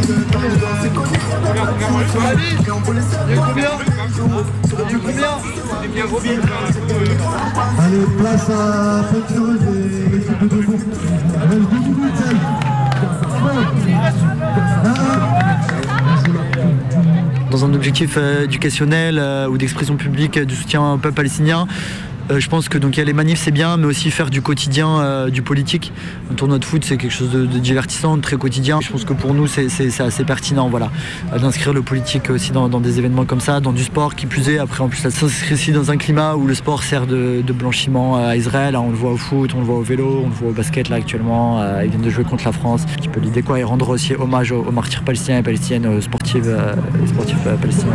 Allez, place à Petros et l'équipe de Debout. Dans un objectif éducationnel ou d'expression publique du soutien au peuple palestinien, je pense que donc il y a les manifs, c'est bien, mais aussi faire du quotidien du politique. Un tournoi de foot, c'est quelque chose de divertissant, de très quotidien. Je pense que pour nous, c'est assez pertinent, voilà, d'inscrire le politique aussi dans des événements comme ça, dans du sport qui plus est. Après, en plus, ça s'inscrit aussi dans un climat où le sport sert de blanchiment à Israël. On le voit au foot, on le voit au vélo, on le voit au basket là actuellement. Ils viennent de jouer contre la France. Un petit peu l'idée quoi, et rendre aussi hommage aux martyrs palestiniens et palestiniennes, aux sportifs palestiniens.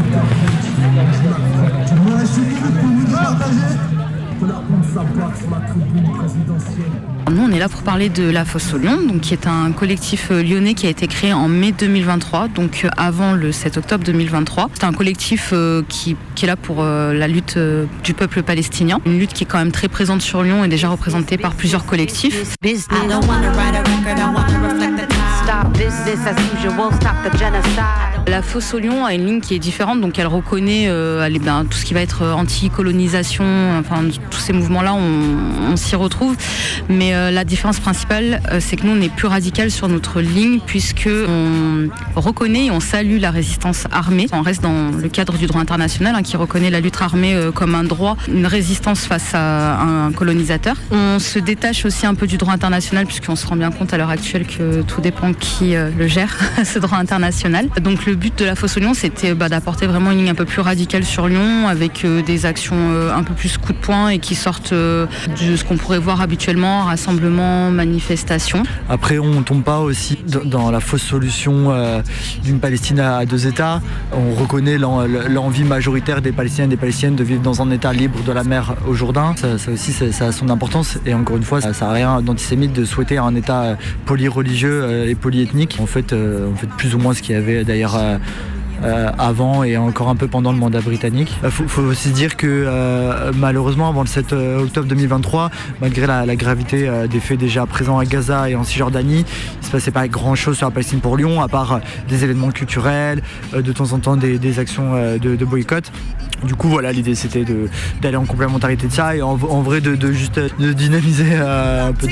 Nous, on est là pour parler de La Fosse aux Lions, donc, qui est un collectif lyonnais qui a été créé en mai 2023, donc avant le 7 octobre 2023. C'est un collectif qui est là pour la lutte du peuple palestinien, une lutte qui est quand même très présente sur Lyon et déjà représentée par plusieurs collectifs. La Fosse aux Lions a une ligne qui est différente, donc elle reconnaît tout ce qui va être anti-colonisation, enfin tous ces mouvements-là, on s'y retrouve. Mais la différence principale, c'est que nous, on est plus radical sur notre ligne, puisque on reconnaît et on salue la résistance armée. On reste dans le cadre du droit international, qui reconnaît la lutte armée comme un droit, une résistance face à un colonisateur. On se détache aussi un peu du droit international, puisqu'on se rend bien compte à l'heure actuelle que tout dépend qui le gère, ce droit international. Donc le but de La Fosse aux Lions, c'était d'apporter vraiment une ligne un peu plus radicale sur Lyon, avec des actions un peu plus coup de poing et qui sortent de ce qu'on pourrait voir habituellement, rassemblements, manifestations. Après, on ne tombe pas aussi dans la fausse solution d'une Palestine à deux États. On reconnaît l'envie majoritaire des Palestiniens et des Palestiniennes de vivre dans un État libre de la mer au Jourdain. Ça aussi, ça a son importance. Et encore une fois, ça n'a rien d'antisémite de souhaiter un État polyreligieux et polyethnique. En fait, plus ou moins ce qu'il y avait d'ailleurs avant et encore un peu pendant le mandat britannique. Faut aussi se dire que malheureusement avant le 7 octobre 2023, malgré la gravité des faits déjà présents à Gaza et en Cisjordanie, il ne se passait pas grand chose sur la Palestine pour Lyon, à part des événements culturels, de temps en temps des actions de boycott. Du coup voilà, l'idée c'était d'aller en complémentarité de ça et en vrai de juste de dynamiser un peu